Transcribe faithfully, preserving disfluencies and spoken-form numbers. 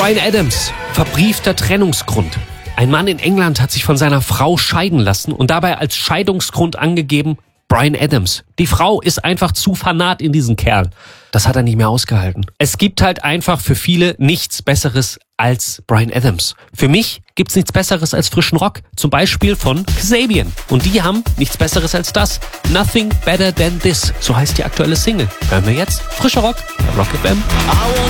Bryan Adams, verbriefter Trennungsgrund. Ein Mann in England hat sich von seiner Frau scheiden lassen und dabei als Scheidungsgrund angegeben, Bryan Adams. Die Frau ist einfach zu fanat in diesen Kerl. Das hat er nicht mehr ausgehalten. Es gibt halt einfach für viele nichts Besseres als Bryan Adams. Für mich gibt's nichts Besseres als frischen Rock. Zum Beispiel von Kasabian. Und die haben nichts Besseres als das. Nothing Better Than This. So heißt die aktuelle Single. Hören wir jetzt frischer Rock bei Rock F M.